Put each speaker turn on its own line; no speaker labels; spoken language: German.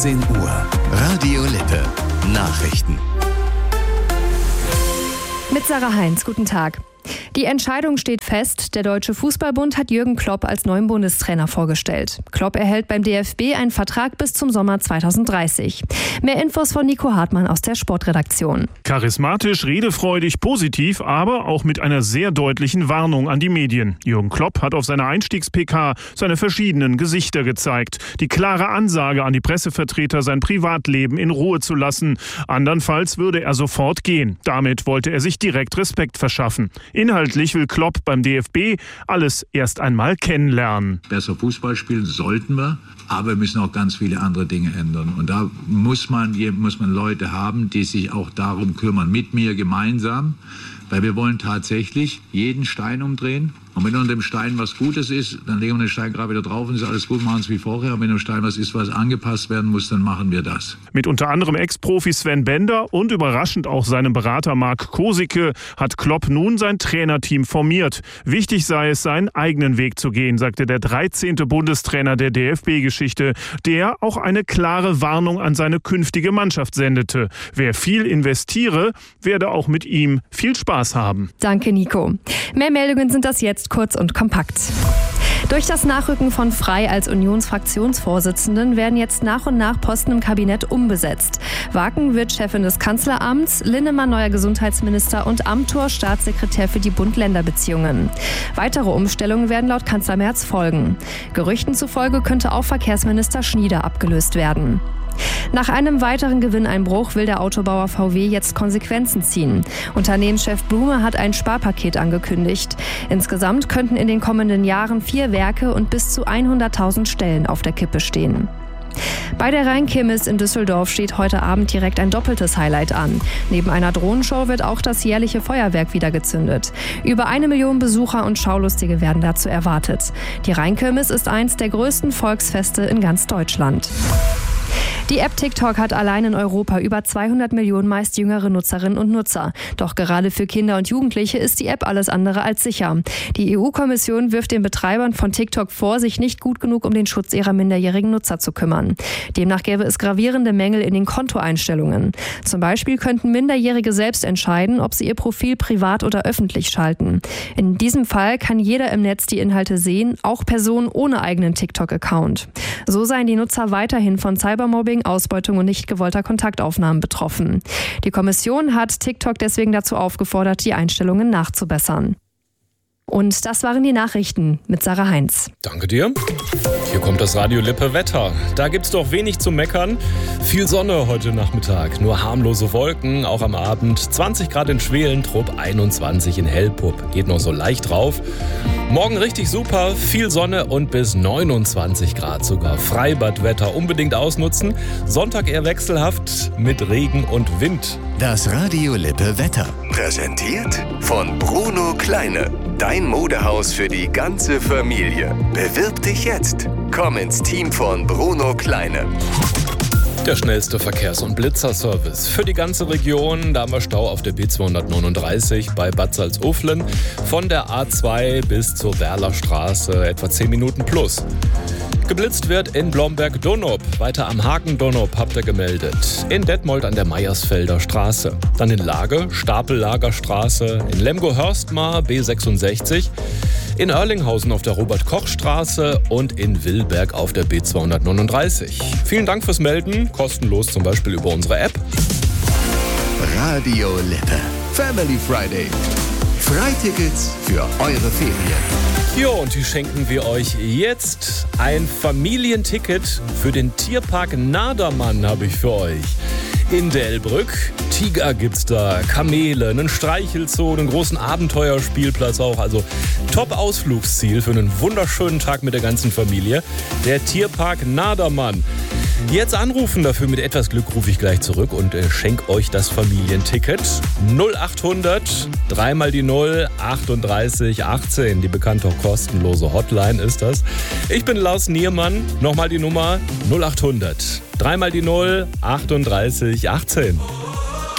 10 Uhr. Radio Lippe. Nachrichten.
Mit Sarah Heinz, guten Tag. Die Entscheidung steht fest. Der Deutsche Fußballbund hat Jürgen Klopp als neuen Bundestrainer vorgestellt. Klopp erhält beim DFB einen Vertrag bis zum Sommer 2030. Mehr Infos von Nico Hartmann aus der Sportredaktion.
Charismatisch, redefreudig, positiv, aber auch mit einer sehr deutlichen Warnung an die Medien. Jürgen Klopp hat auf seiner Einstiegs-PK seine verschiedenen Gesichter gezeigt. Die klare Ansage an die Pressevertreter, sein Privatleben in Ruhe zu lassen. Andernfalls würde er sofort gehen. Damit wollte er sich direkt Respekt verschaffen. Inhaltlich will Klopp beim DFB alles erst einmal kennenlernen.
Besser Fußball spielen sollten wir, aber wir müssen auch ganz viele andere Dinge ändern. Und da muss man Leute haben, die sich auch darum kümmern, mit mir gemeinsam. Weil wir wollen tatsächlich jeden Stein umdrehen. Und wenn unter dem Stein was Gutes ist, dann legen wir den Stein gerade wieder drauf und ist alles gut, machen es wie vorher. Und wenn unter dem Stein was ist, was angepasst werden muss, dann machen wir das.
Mit unter anderem Ex-Profi Sven Bender und überraschend auch seinem Berater Marc Kosicke hat Klopp nun sein Trainerteam formiert. Wichtig sei es, seinen eigenen Weg zu gehen, sagte der 13. Bundestrainer der DFB-Geschichte, der auch eine klare Warnung an seine künftige Mannschaft sendete. Wer viel investiere, werde auch mit ihm viel Spaß haben.
Danke, Nico. Mehr Meldungen sind das jetzt kurz und kompakt. Durch das Nachrücken von Frey als Unionsfraktionsvorsitzenden werden jetzt nach und nach Posten im Kabinett umbesetzt. Waken wird Chefin des Kanzleramts, Linnemann neuer Gesundheitsminister und Amthor Staatssekretär für die Bund-Länder-Beziehungen. Weitere Umstellungen werden laut Kanzler Merz folgen. Gerüchten zufolge könnte auch Verkehrsminister Schnieder abgelöst werden. Nach einem weiteren Gewinneinbruch will der Autobauer VW jetzt Konsequenzen ziehen. Unternehmenschef Blume hat ein Sparpaket angekündigt. Insgesamt könnten in den kommenden Jahren 4 Werke und bis zu 100.000 Stellen auf der Kippe stehen. Bei der Rheinkirmes in Düsseldorf steht heute Abend direkt ein doppeltes Highlight an. Neben einer Drohnenshow wird auch das jährliche Feuerwerk wieder gezündet. Über 1 Million Besucher und Schaulustige werden dazu erwartet. Die Rheinkirmes ist eins der größten Volksfeste in ganz Deutschland. Die App TikTok hat allein in Europa über 200 Millionen meist jüngere Nutzerinnen und Nutzer. Doch gerade für Kinder und Jugendliche ist die App alles andere als sicher. Die EU-Kommission wirft den Betreibern von TikTok vor, sich nicht gut genug um den Schutz ihrer minderjährigen Nutzer zu kümmern. Demnach gäbe es gravierende Mängel in den Kontoeinstellungen. Zum Beispiel könnten Minderjährige selbst entscheiden, ob sie ihr Profil privat oder öffentlich schalten. In diesem Fall kann jeder im Netz die Inhalte sehen, auch Personen ohne eigenen TikTok-Account. So seien die Nutzer weiterhin von Cybermobbing, Ausbeutung und nicht gewollter Kontaktaufnahmen betroffen. Die Kommission hat TikTok deswegen dazu aufgefordert, die Einstellungen nachzubessern. Und das waren die Nachrichten mit Sarah Heinz.
Danke dir. Hier kommt das Radio Lippe Wetter. Da gibt's doch wenig zu meckern. Viel Sonne heute Nachmittag, nur harmlose Wolken, auch am Abend. 20 Grad in Schwelentrupp, 21 in Hellpupp. Geht noch so leicht drauf. Morgen richtig super, viel Sonne und bis 29 Grad sogar. Freibadwetter unbedingt ausnutzen. Sonntag eher wechselhaft mit Regen und Wind.
Das Radio Lippe Wetter. Präsentiert von Bruno Kleine. Dein Modehaus für die ganze Familie. Bewirb dich jetzt. Komm ins Team von Bruno Kleine.
Der schnellste Verkehrs- und Blitzerservice für die ganze Region. Da haben wir Stau auf der B239 bei Bad Salzuflen. Von der A2 bis zur Werlerstraße etwa 10 Minuten plus. Geblitzt wird in Blomberg-Donop, weiter am Haken-Donop habt ihr gemeldet. In Detmold an der Meiersfelder Straße. Dann in Lage, Stapellagerstraße, in Lemgo-Hörstmar B66, in Oerlinghausen auf der Robert-Koch-Straße und in Willberg auf der B239. Vielen Dank fürs Melden, kostenlos zum Beispiel über unsere App.
Radio Lippe. Family Friday. Freitickets für eure Ferien.
Ja, und die schenken wir euch jetzt. Ein Familienticket für den Tierpark Nadermann habe ich für euch. In Delbrück. Tiger gibt's da, Kamele, einen Streichelzoo, einen großen Abenteuerspielplatz auch. Also Top-Ausflugsziel für einen wunderschönen Tag mit der ganzen Familie. Der Tierpark Nadermann. Jetzt anrufen dafür, mit etwas Glück rufe ich gleich zurück und schenk euch das Familienticket. 0800 3 mal die 0 38 18. Die bekannte kostenlose Hotline ist das. Ich bin Lars Niermann. Nochmal die Nummer 0800 3 mal die 0 38 18.